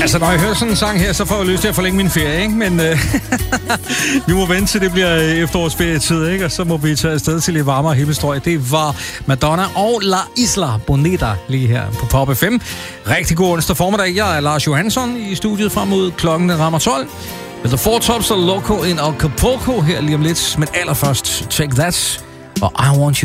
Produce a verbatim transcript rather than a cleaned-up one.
Altså, når jeg hører sådan en sang her, så får jeg lyst til at forlænge min ferie, ikke? Men øh, vi må vente til det bliver efterårsferietid, ikke? Og så må vi tage afsted til lidt varmere himmelstrøg. Det var Madonna og La Isla Bonita lige her på Pop F M. Rigtig god onsdag formiddag. Jeg er Lars Johansson i studiet frem mod klokken rammer tolv. Med The Four Tops og Loco in Acapulco her lige om lidt. Men allerførst, Take That og I Want You.